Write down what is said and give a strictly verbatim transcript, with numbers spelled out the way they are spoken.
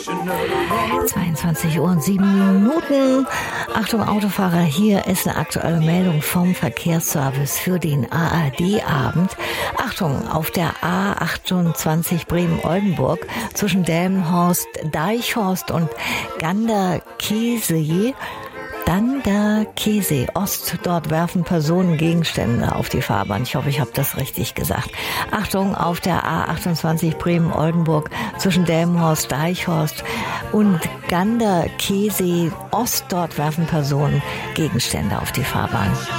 zweiundzwanzig Uhr und sieben Minuten. Achtung Autofahrer, hier ist eine aktuelle Meldung vom Verkehrsservice für den A R D-Abend. Achtung, auf der A achtundzwanzig Bremen-Oldenburg zwischen Delmenhorst, Deichhorst und Ganderkesee Ganderkesee Ost. Dort werfen Personen Gegenstände auf die Fahrbahn. Ich hoffe, ich habe das richtig gesagt. Achtung, auf der A achtundzwanzig Bremen-Oldenburg zwischen Delmenhorst, Deichhorst und Ganderkesee Ost. Dort werfen Personen Gegenstände auf die Fahrbahn.